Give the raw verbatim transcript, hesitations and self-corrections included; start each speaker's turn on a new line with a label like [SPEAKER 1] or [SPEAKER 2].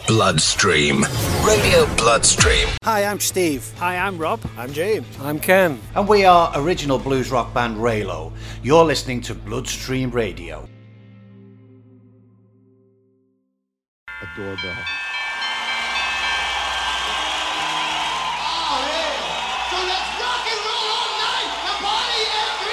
[SPEAKER 1] Bloodstream. Radio Bloodstream.
[SPEAKER 2] Hi, I'm Steve.
[SPEAKER 3] Hi, I'm Rob.
[SPEAKER 4] I'm James.
[SPEAKER 3] I'm Ken.
[SPEAKER 2] And we are original blues rock band Raylo. You're listening to Bloodstream Radio.
[SPEAKER 5] A doorbell.